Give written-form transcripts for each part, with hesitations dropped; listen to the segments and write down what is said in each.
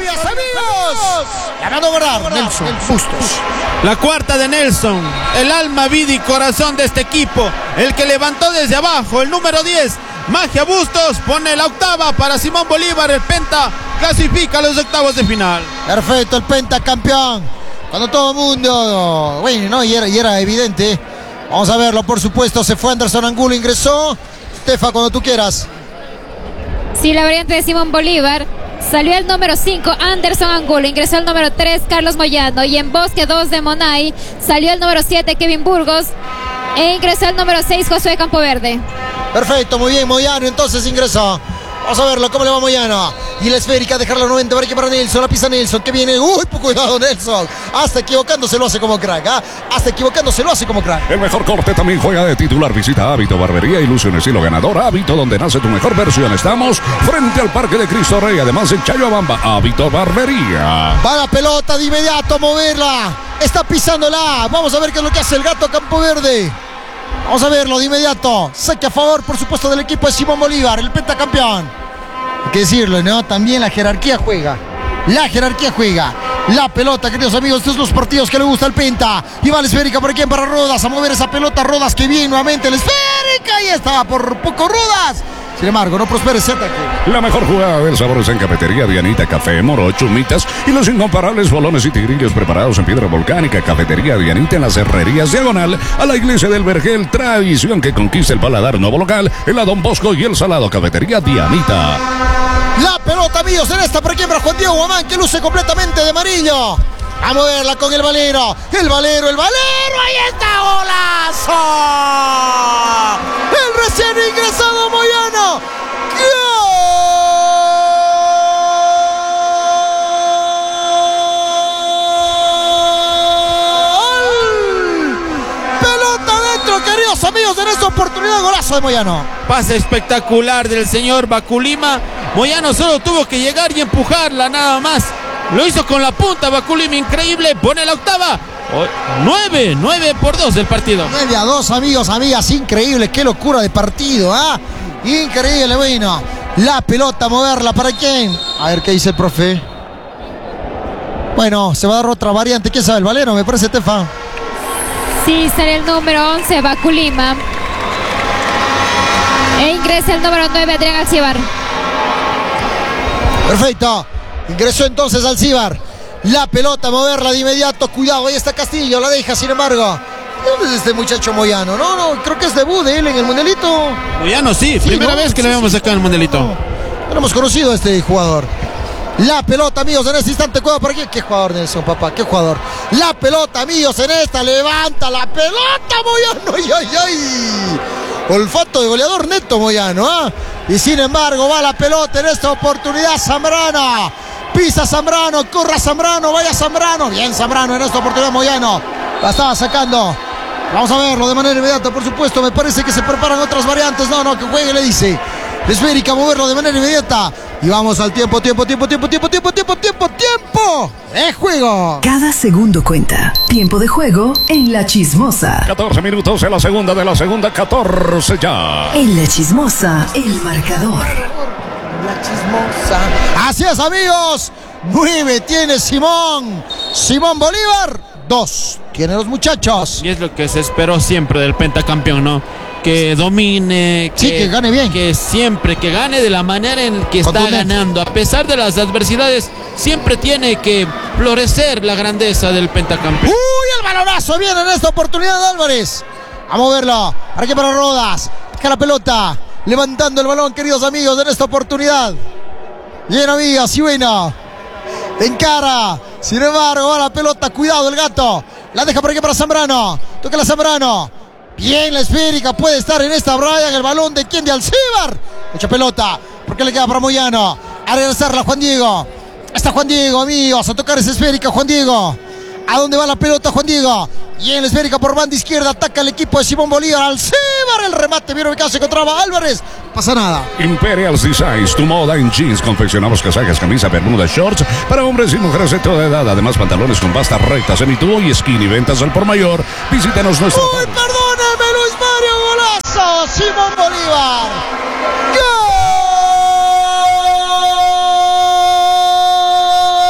amigas, amigos. La va a lograr Nelson Bustos. La cuarta de Nelson, el alma, vida y corazón de este equipo, el que levantó desde abajo, el número 10, Magia Bustos, pone la octava para Simón Bolívar, el Penta clasifica a los octavos de final. Perfecto, el Penta campeón. Cuando todo el mundo, bueno, ¿no? y era evidente. Vamos a verlo, por supuesto, se fue Anderson Angulo, ingresó. Tefa, cuando tú quieras. Sí, la variante de Simón Bolívar. Salió el número 5, Anderson Angulo. Ingresó el número 3, Carlos Moyano. Y en Bosque 2 de Monay salió el número 7, Kevin Burgos. E ingresó el número 6, Josué Campoverde. Perfecto, muy bien, Moyano entonces ingresó. Vamos a verlo, cómo le va Moyano. Y la esférica, dejar la 90 para que para Nelson. La pisa Nelson, que viene. Uy, cuidado Nelson. Hasta equivocándose lo hace como crack, ¿ah? Hasta equivocándose lo hace como crack. El mejor corte también juega de titular. Visita Hábito Barbería, ilusión estilo ganador. Hábito, donde nace tu mejor versión. Estamos frente al Parque de Cristo Rey. Además en Chayabamba, Hábito Barbería. Va la pelota de inmediato a moverla. Está pisándola. Vamos a ver qué es lo que hace el gato Campoverde. Vamos a verlo de inmediato. Saque a favor, por supuesto, del equipo de Simón Bolívar, el pentacampeón. Hay que decirlo, ¿no? También la jerarquía juega. La jerarquía juega. La pelota, queridos amigos, estos son los partidos que le gusta al Penta. Y va la esférica por aquí para Rodas a mover esa pelota. Rodas que viene nuevamente la esférica. Y estaba por poco Rodas. Sin embargo, no prospera ese ataque. La mejor jugada del sabor es en Cafetería Dianita, café, moro, chumitas y los incomparables bolones y tigrillos preparados en piedra volcánica. Cafetería Dianita en las Herrerías, diagonal a la iglesia del Vergel. Tradición que conquista el paladar. Nuevo local en la Don Bosco y el Salado. Cafetería Dianita. La pelota, amigos, en esta por aquí para Juan Diego Guamán, que luce completamente de amarillo. A moverla con el Valero. El Valero. Ahí está, golazo. El recién ingresado Moyano. ¡Gol! Pelota adentro, queridos amigos, en esta oportunidad, golazo de Moyano. Pase espectacular del señor Baculima. Moyano solo tuvo que llegar y empujarla, nada más. Lo hizo con la punta Baculima, increíble. Pone la octava. 9-2 del partido. 9-2, amigos, amigas, increíble. Qué locura de partido, ¿ah? Increíble, bueno. La pelota, moverla, ¿para quién? A ver qué dice el profe. Bueno, se va a dar otra variante. ¿Quién sabe? El Valero, me parece, Tefa. Sí, sale el número 11, Baculima. E ingresa el número 9, Adrián Alcibar. Perfecto. Ingresó entonces Alcibar. La pelota, moverla de inmediato. Cuidado, ahí está Castillo. La deja, sin embargo. ¿Dónde es este muchacho Moyano? No, creo que es debut de él en el Mundialito. Moyano, sí, primera vez que le vemos acá en el Mundialito. No hemos conocido a este jugador. La pelota, amigos, en este instante. Cuidado por aquí. ¿Qué jugador, Nelson, papá? ¿Qué jugador? La pelota, amigos, en esta. Levanta la pelota, Moyano. ¡Ay! Olfato de goleador neto, Moyano, ¿ah? Y sin embargo, va la pelota en esta oportunidad. Zambrano. Pisa Zambrano. Corra Zambrano. Vaya Zambrano. Bien Zambrano en esta oportunidad. Moyano la estaba sacando. Vamos a verlo de manera inmediata, por supuesto. Me parece que se preparan otras variantes. No, que juegue, le dice. Esférica, moverlo de manera inmediata. Y vamos al tiempo. ¡De juego! Cada segundo cuenta. Tiempo de juego en La Chismosa. 14 minutos en la segunda de la segunda, 14 ya. En La Chismosa, el marcador. La Chismosa. Así es, amigos. 9 tiene Simón Bolívar. 2 tienen los muchachos. Y es lo que se esperó siempre del pentacampeón, ¿no? Que domine, que gane bien. Que siempre, que gane de la manera en que está ganando. A pesar de las adversidades, siempre tiene que florecer la grandeza del pentacampeón. ¡Uy! El balonazo viene en esta oportunidad de Álvarez. A moverlo. Aquí para Rodas. Deja la pelota. Levantando el balón, queridos amigos, en esta oportunidad. Bien, amigas, y bueno. Encara. Sin embargo, va la pelota. Cuidado, el gato. La deja por aquí para Zambrano. Toca la Zambrano. Bien, la esférica puede estar en esta Brian. El balón de quién, de Alcibar. Mucha pelota. Porque le queda para Moyano. A regresarla Juan Diego. Está Juan Diego, amigos. A tocar esa esférica, Juan Diego. ¿A dónde va la pelota, Juan Diego? Y en la esférica por banda izquierda. Ataca el equipo de Simón Bolívar. Alcibar. El remate. Vieron que se encontraba Álvarez. No pasa nada. Imperial Designs, tu moda en jeans. Confeccionamos casajas, camisa, bermuda, shorts para hombres y mujeres de toda edad. Además, pantalones con bastas rectas, semitubo y skinny. Ventas al por mayor. Visítanos nuestra. ¡Uy, perdóneme, Luis Mario! ¡Golazo! Simón Bolívar. ¡Gol!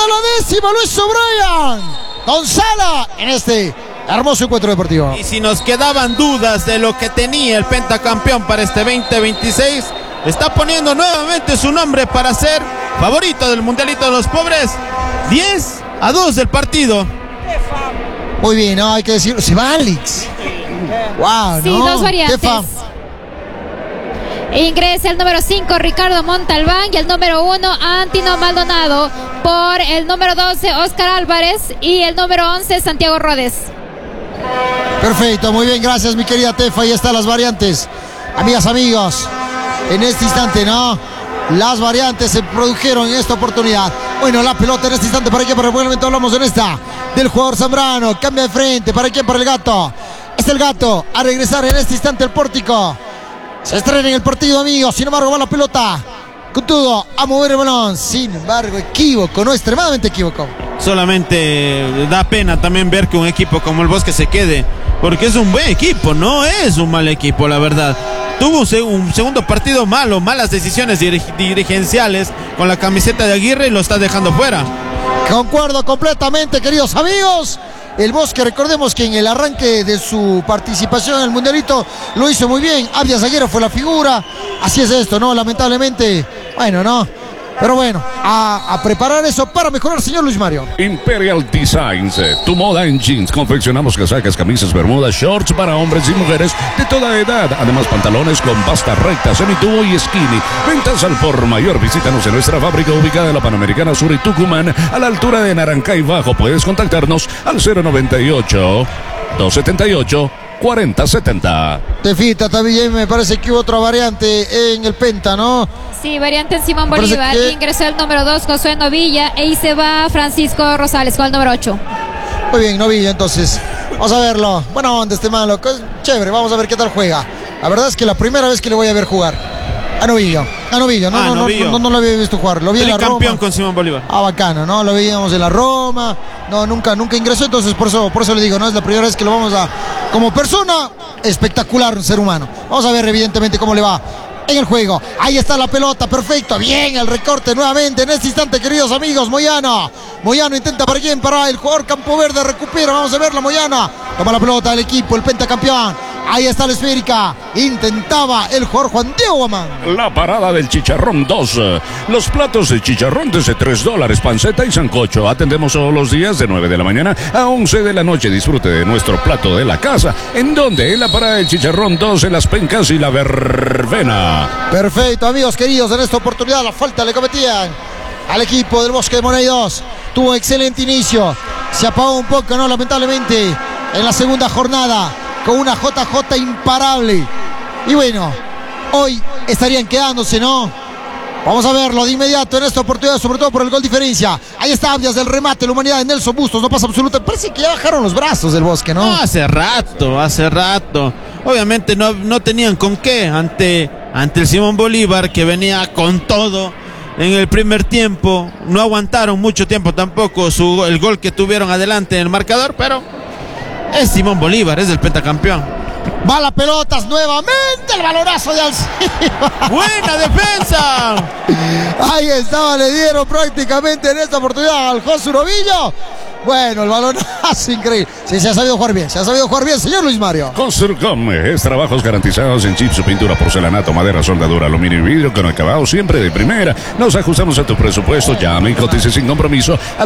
Anota la 10ª Luis O'Brien. Gonzalo en este hermoso encuentro deportivo. Y si nos quedaban dudas de lo que tenía el pentacampeón para este 2026, está poniendo nuevamente su nombre para ser favorito del Mundialito de los Pobres. 10-2 del partido. Muy bien, ¿no? Hay que decirlo. Se va Alex. Wow, sí, ¿no? dos variantes. Ingresa el número 5 Ricardo Montalbán y el número 1 Antino Maldonado. Por el número 12 Oscar Álvarez y el número 11 Santiago Rodes. Perfecto, muy bien, gracias mi querida Tefa. Ahí están las variantes. Amigas, amigos, en este instante, ¿no? Las variantes se produjeron en esta oportunidad. Bueno, la pelota en este instante, ¿para qué? Para el buen momento hablamos en esta del jugador Zambrano. Cambia de frente, ¿para quién? Para el Gato. Es el Gato a regresar en este instante el Pórtico. Se estrena en el partido, amigos. Sin embargo, va la pelota con todo a mover el balón. Sin embargo, equívoco, no, extremadamente equívoco. Solamente da pena también ver que un equipo como el Bosque se quede, porque es un buen equipo, no es un mal equipo, la verdad. Tuvo un segundo partido malo, malas decisiones dirigenciales con la camiseta de Aguirre y lo está dejando fuera. Concuerdo completamente, queridos amigos. El Bosque, recordemos que en el arranque de su participación en el Mundialito lo hizo muy bien. Abdias Zaguero fue la figura. Así es esto, ¿no? Lamentablemente, bueno, ¿no? Pero bueno, a preparar eso para mejorar, señor Luis Mario. Imperial Designs, tu moda en jeans. Confeccionamos casacas, camisas, bermudas, shorts para hombres y mujeres de toda edad. Además, pantalones con basta recta, semitubo y skinny. Ventas al por mayor. Visítanos en nuestra fábrica ubicada en la Panamericana Sur y Tucumán, a la altura de Narancay Bajo. Puedes contactarnos al 098-278-4070. Tefita, también me parece que hubo otra variante en el Penta, ¿no? Sí, variante en Simón Bolívar. Que... ingresó el número 2 Josué Novilla y se va Francisco Rosales con el número 8. Muy bien, Novilla, entonces. Vamos a verlo. Buena onda este malo. Chévere, vamos a ver qué tal juega. La verdad es que la primera vez que le voy a ver jugar. A Novillo. No lo había visto jugar. Lo vi en la Roma. Campeón con Simón Bolívar. Bacano, ¿no? Lo veíamos en la Roma. No, nunca ingresó, entonces por eso le digo, ¿no? Es la primera vez que lo vamos a... Como persona, espectacular, un ser humano. Vamos a ver evidentemente cómo le va en el juego. Ahí está la pelota, perfecto. Bien, el recorte nuevamente en este instante, queridos amigos. Moyano intenta para quién, para el jugador Campo Verde, recupera, vamos a verla. Moyano toma la pelota del equipo, el pentacampeón. Ahí está la esférica. Intentaba el jugador Juan Diego Guamán. La parada del Chicharrón 2. Los platos de chicharrón desde $3, panceta y sancocho. Atendemos todos los días de 9 de la mañana a 11 de la noche. Disfrute de nuestro plato de la casa. ¿En dónde? En la parada del Chicharrón 2, en Las Pencas y la Verbena. Perfecto, amigos queridos. En esta oportunidad la falta le cometían al equipo del Bosque de Money 2. Tuvo excelente inicio. Se apagó un poco, ¿no? Lamentablemente en la segunda jornada, con una JJ imparable. Y bueno, hoy estarían quedándose, ¿no? Vamos a verlo de inmediato en esta oportunidad, sobre todo por el gol diferencia. Ahí está Abdias del remate, la humanidad de Nelson Bustos, no pasa absolutamente. Parece que ya bajaron los brazos del Bosque, ¿no? Hace rato. Obviamente no tenían con qué ante el Simón Bolívar, que venía con todo en el primer tiempo. No aguantaron mucho tiempo tampoco el gol que tuvieron adelante en el marcador, pero es Simón Bolívar, es el pentacampeón. Va la pelotas nuevamente, el balonazo de Alciba. ¡Buena defensa! Ahí estaba, le dieron prácticamente en esta oportunidad al Josu Novillo. Bueno, el balonazo increíble. Sí, se ha sabido jugar bien, señor Luis Mario. Construcom es trabajos garantizados en chips, pintura, porcelanato, madera, soldadura, aluminio y vidrio con acabado siempre de primera. Nos ajustamos a tu presupuesto. Llame y cotice sin compromiso al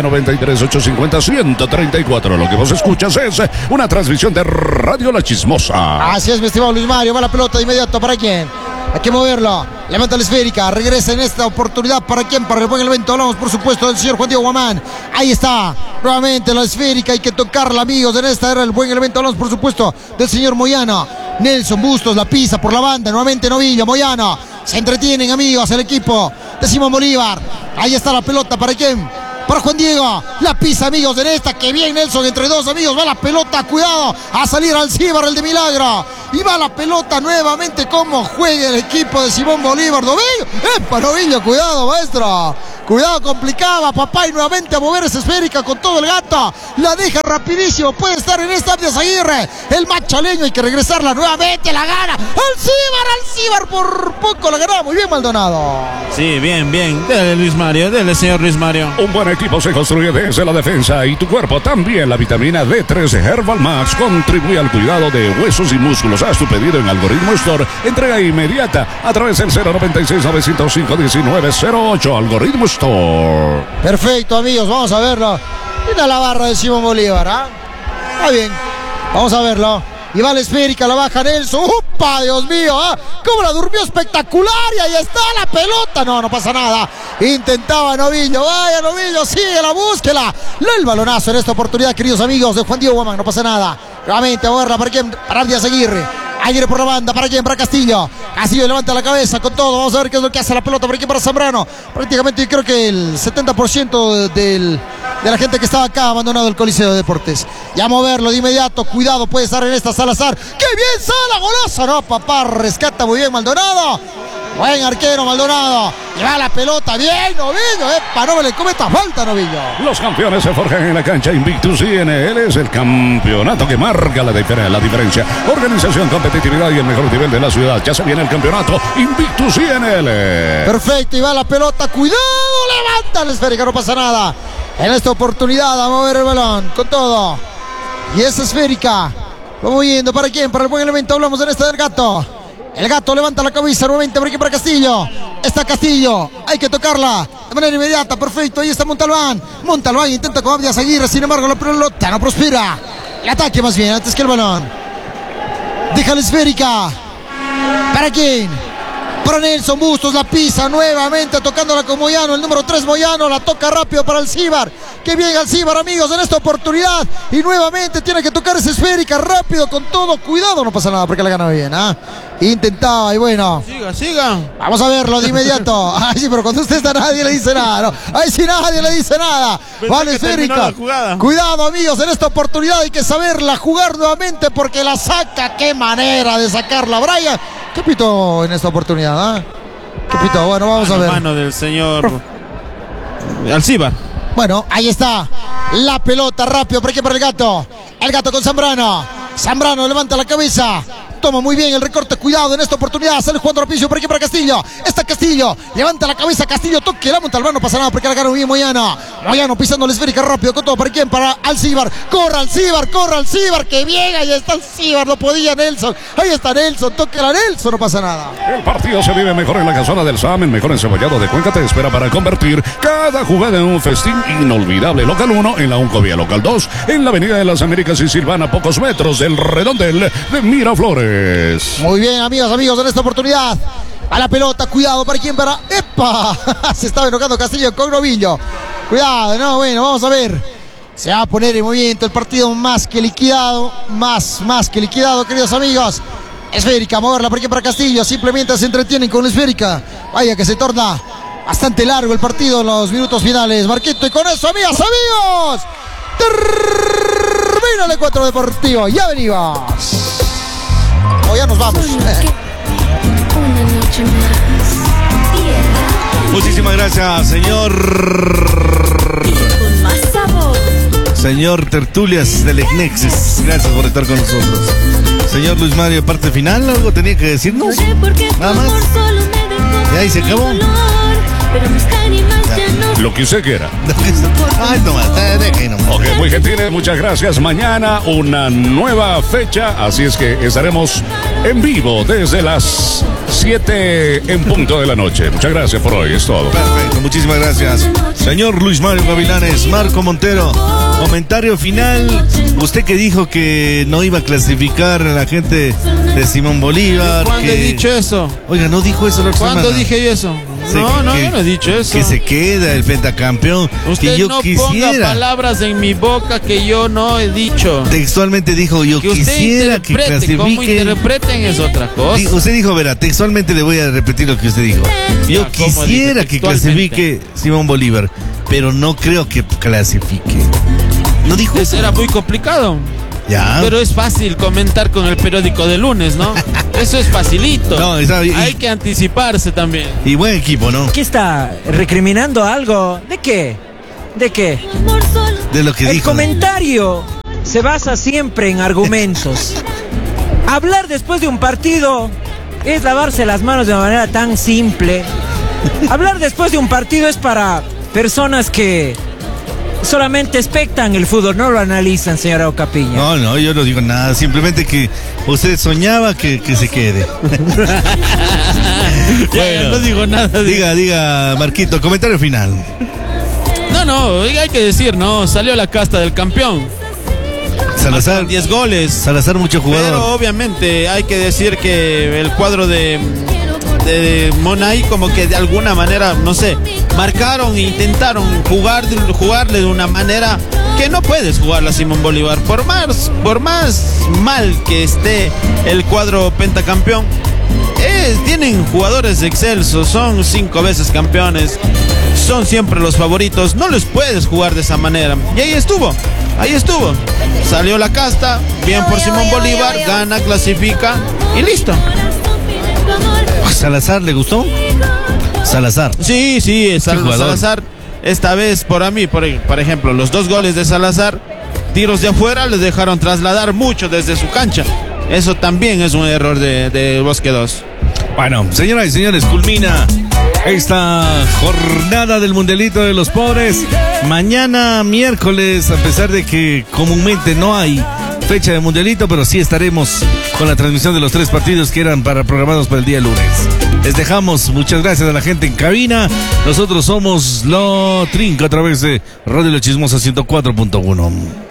0993-850-134. Lo que vos escuchas es una transmisión de Radio La Chismosa. Así es, mi estimado Luis Mario. Va la pelota de inmediato, ¿para quién? Hay que moverlo. Levanta la esférica. Regresa en esta oportunidad. ¿Para quién? Para el buen evento. Hablamos, por supuesto, del señor Juan Diego Guamán. Ahí está. Nuevamente la esférica. Hay que tocarla, amigos. En esta era el buen evento. Hablamos, por supuesto, del señor Moyano. Nelson Bustos la pisa por la banda. Nuevamente Novillo. Moyano. Se entretienen, amigos, el equipo de Simón Bolívar. Ahí está la pelota. ¿Para quién? Para Juan Diego, la pisa, amigos, en esta, que bien Nelson entre dos, amigos, va la pelota, cuidado, a salir Alcibar, el de Milagro, y va la pelota nuevamente, como juega el equipo de Simón Bolívar. Novillo, ¡epa, Novillo, cuidado, maestro! Cuidado, complicaba papá y nuevamente a mover esa esférica con todo el Gato. La deja rapidísimo. Puede estar en esta Abdias Aguirre. El machaleño, hay que regresarla nuevamente. La gana. Alcibar por poco la ganó. Muy bien, Maldonado. Sí, bien. Dele, Luis Mario. Dele, señor Luis Mario. Un buen equipo se construye desde la defensa y tu cuerpo también. La vitamina D3 de Herbal Max contribuye al cuidado de huesos y músculos. Haz tu pedido en Algoritmo Store. Entrega inmediata a través del 096-905-1908. Algoritmo Store. Perfecto, amigos, vamos a verlo. Mira la barra de Simón Bolívar, ¿ah? Está bien, vamos a verlo. Y va la esférica, la baja Nelson. ¡Upa, Dios mío! ¿Ah? ¿Cómo la durmió espectacular? Y ahí está la pelota. No pasa nada. Intentaba Novillo. Vaya, Novillo, síguela, búsquela. El balonazo en esta oportunidad, queridos amigos, de Juan Diego Guamán. No pasa nada. Nuevamente, a verla para quién, para Abdias Aguirre. Aguirre por la banda, ¿para quién? Para Castillo. Castillo levanta la cabeza con todo. Vamos a ver qué es lo que hace la pelota. ¿Para quién? Para Zambrano. Prácticamente creo que el 70% de la gente que estaba acá ha abandonado el Coliseo de Deportes. Ya a moverlo de inmediato. Cuidado, puede estar en esta Salazar. ¡Qué bien Sala! ¡Golazo! No, papá, rescata muy bien Maldonado. Buen arquero Maldonado. Lleva la pelota. Bien, Novillo. Epa, no me le cometa falta, Novillo. Los campeones se forjan en la cancha Invictus INL. Es el campeonato que marca la diferencia. Organización, competitividad y el mejor nivel de la ciudad. Ya se viene el campeonato Invictus INL. Perfecto, y va la pelota. Cuidado, levanta la esférica, no pasa nada. En esta oportunidad a mover el balón con todo. Y esa esférica va moviendo. ¿Para quién? Para el buen elemento. Hablamos en esta del Gato. El Gato levanta la cabeza nuevamente. ¿Para quién? Para Castillo. Está Castillo. Hay que tocarla de manera inmediata. Perfecto. Ahí está Montalbán. Montalbán intenta con Abdias Aguirre. Sin embargo, la pelota no prospera. El ataque más bien antes que el balón. Deja la esférica. ¿Para quién? Para Nelson Bustos, la pisa nuevamente tocándola con Moyano, el número 3 Moyano, la toca rápido para Alcibar. Que bien Alcibar, amigos, en esta oportunidad. Y nuevamente tiene que tocar esa esférica rápido con todo. Cuidado, no pasa nada porque la gana bien, ¿ah? Intentaba y bueno. Siga. Vamos a verlo de inmediato. Ay, sí, pero cuando usted está nadie le dice nada, ¿no? Ay, sí, nadie le dice nada. Vale, esférica. Cuidado, amigos, en esta oportunidad hay que saberla jugar nuevamente porque la saca. Qué manera de sacarla, Brian. ¿Qué pitó en esta oportunidad? ¿Ah? ¿Qué pitó? Bueno, vamos a ver. Mano del señor Alcibar. Bueno, ahí está. La pelota rápido. ¿Para qué? Para el Gato. El Gato con Zambrano. Zambrano levanta la cabeza. Toma muy bien el recorte, cuidado en esta oportunidad. Sale jugando rápido, por aquí para Castillo. Está Castillo, levanta la cabeza Castillo, toque la Montalbán, no pasa nada porque la ganó bien Moyano. Moyano pisando la esférica rápido con todo. ¿Para quién? Para Alcibar. Corra Alcibar, que bien, ahí está Alcibar, no podía Nelson. Ahí está Nelson, toque la Nelson, no pasa nada. El partido se vive mejor en la casona del SAM, el mejor encebollado de Cuenca te espera para convertir cada jugada en un festín inolvidable. Local 1 en la Uncovía, local 2 en la Avenida de las Américas y Silvana, a pocos metros del redondel de Miraflores. Muy bien, amigos, en esta oportunidad. A la pelota, cuidado, ¿para quién? Para... ¡Epa! Se estaba enojando Castillo con Novillo. Cuidado, no, bueno, vamos a ver. Se va a poner en movimiento el partido más que liquidado. Más que liquidado, queridos amigos. Esférica, moverla, ¿para quién? Para Castillo. Simplemente se entretienen con la esférica. Vaya que se torna bastante largo el partido en los minutos finales. Marquito, y con eso, amigas, amigos, termina el encuentro deportivo. Ya venimos. O ya nos vamos. Muchísimas gracias, señor Tertulias del Ecnexes. Gracias por estar con nosotros. Señor Luis Mario, parte final, ¿algo tenía que decirnos? Nada más. Y ahí se acabó. Lo que usted quiera. Ay, nomás, deje nomás. Ok, muy gentiles, muchas gracias. Mañana una nueva fecha, así es que estaremos en vivo desde las 7 en punto de la noche. Muchas gracias por hoy, es todo. Perfecto, muchísimas gracias. Señor Luis Mario Gavilanes, Marco Montero, comentario final. Usted que dijo que no iba a clasificar a la gente de Simón Bolívar. ¿Cuándo he dicho eso? Oiga, no dijo eso la otra semana. ¿Cuándo dije yo eso? No, yo no he dicho eso. Que se queda el pentacampeón. Usted que yo no quisiera. Ponga palabras en mi boca que yo no he dicho. Textualmente dijo, yo que quisiera que clasifiquen. Cómo interpreten es otra cosa. Usted dijo, verá, textualmente le voy a repetir lo que usted dijo. Yo quisiera que clasifique Simón Bolívar, pero no creo que clasifique. ¿No dijo eso? Era muy complicado. Ya. Pero es fácil comentar con el periódico de lunes, ¿no? Eso es facilito. No, hay que anticiparse también. Y buen equipo, ¿no? ¿Qué está recriminando algo? ¿De qué? ¿De qué? De lo que El dijo. comentario se basa siempre en argumentos. Hablar después de un partido es lavarse las manos de una manera tan simple. Hablar después de un partido es para personas que solamente espectan el fútbol, no lo analizan, señora Ocapiña. No, yo no digo nada, simplemente que usted soñaba que se quede. Ya, no digo nada. Diga, Marquito, comentario final. No, hay que decir, ¿no? Salió la casta del campeón. Salazar, 10 goles. Salazar, mucho jugador. Pero obviamente hay que decir que el cuadro de Monay como que de alguna manera, no sé, marcaron e intentaron jugarle de una manera que no puedes jugarla, Simón Bolívar. Por más mal que esté el cuadro pentacampeón, tienen jugadores excelsos, son 5 veces campeones, son siempre los favoritos, no les puedes jugar de esa manera. Y ahí estuvo. Salió la casta, bien por Simón Bolívar, gana, clasifica y listo. ¿Salazar le gustó? Salazar. Sí, Salazar, esta vez por ejemplo, los 2 goles de Salazar, tiros de afuera, les dejaron trasladar mucho desde su cancha. Eso también es un error de Bosque 2. Bueno, señoras y señores, culmina esta jornada del Mundialito de los Pobres. Mañana miércoles, a pesar de que comúnmente no hay fecha de Mundialito, pero sí estaremos con la transmisión de los 3 partidos que eran programados para el día lunes. Les dejamos, muchas gracias a la gente en cabina. Nosotros somos Lo Trinca a través de Radio La Chismosa 104.1.